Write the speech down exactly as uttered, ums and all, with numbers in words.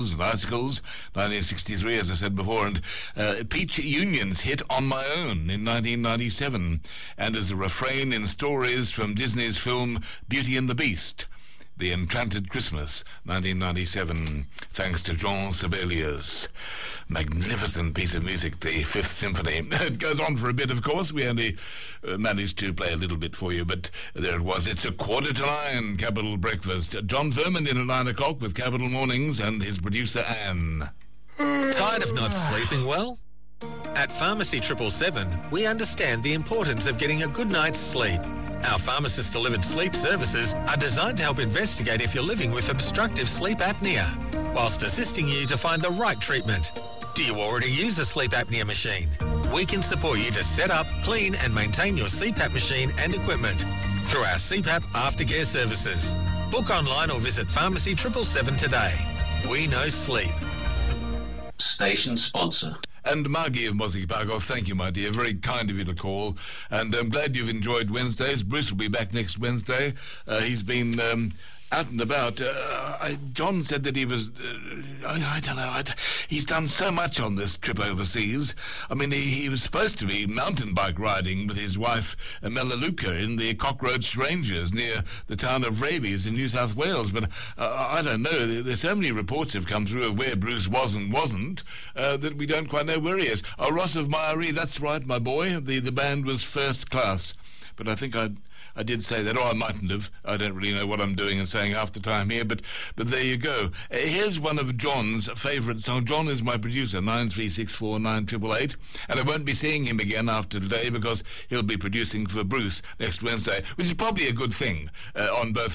and icicles, nineteen sixty-three, as I said before, and uh, Peach Union's hit On My Own in nineteen ninety-seven, and as a refrain in stories from Disney's film Beauty and the Beast, The Enchanted Christmas, nineteen ninety-seven, thanks to Jean Sibelius. Magnificent piece of music, the Fifth Symphony. It goes on for a bit, of course. We only uh, managed to play a little bit for you, but there it was. It's a quarter to nine, Capital Breakfast. John Furman in at nine o'clock with Capital Mornings and his producer, Anne. Tired of not sleeping well? At Pharmacy triple seven, we understand the importance of getting a good night's sleep. Our pharmacist-delivered sleep services are designed to help investigate if you're living with obstructive sleep apnea, whilst assisting you to find the right treatment. Do you already use a sleep apnea machine? We can support you to set up, clean and maintain your C PAP machine and equipment through our C PAP aftercare services. Book online or visit Pharmacy triple seven today. We know sleep. Station sponsor. And Margie of Mozzie Parkoff, thank you, my dear. Very kind of you to call. And I'm glad you've enjoyed Wednesdays. Bruce will be back next Wednesday. Uh, he's been um, out and about. Uh, I, John said that he was... Uh, I, I don't know. I, he's done so much on this trip overseas. I mean, he, he was supposed to be mountain bike riding with his wife, uh, Melaleuca, in the Cockroach Ranges near the town of Rabies in New South Wales. But uh, I don't know. There's so many reports have come through of where Bruce was and wasn't uh, that we don't quite know where he is. Oh, Ross of Myrie, that's right, my boy. The, the band was first class. But I think I'd... I did say that, or I mightn't have. I don't really know what I'm doing and saying half the time here, but but there you go. Uh, here's one of John's favourite songs. John is my producer, nine three six four nine eight eight eight, and I won't be seeing him again after today because he'll be producing for Bruce next Wednesday, which is probably a good thing uh, on both